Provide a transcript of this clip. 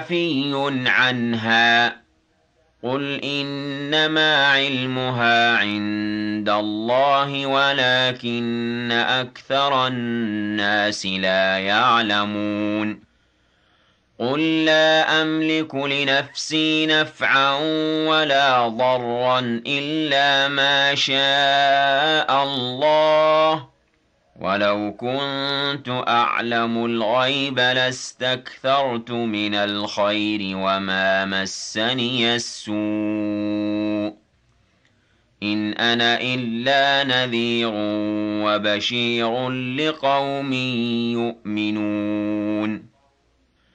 عَفِيٌّ عَنْهَا قُلْ إِنَّمَا عِلْمُهَا عِندَ اللَّهِ وَلَٰكِنَّ أَكْثَرَ النَّاسِ لَا يَعْلَمُونَ قُل لَّا أَمْلِكُ لِنَفْسِي نَفْعًا وَلَا ضَرًّا إِلَّا مَا شَاءَ اللَّهُ ۗ وَلَوْ كُنتُ أَعْلَمُ الْغَيْبَ لَاسْتَكْثَرْتُ مِنَ الْخَيْرِ وَمَا مَسَّنِيَ السُّوءُ ۚ إِنْ أَنَا إِلَّا نَذِيرٌ وَبَشِيرٌ لِّقَوْمٍ يُؤْمِنُونَ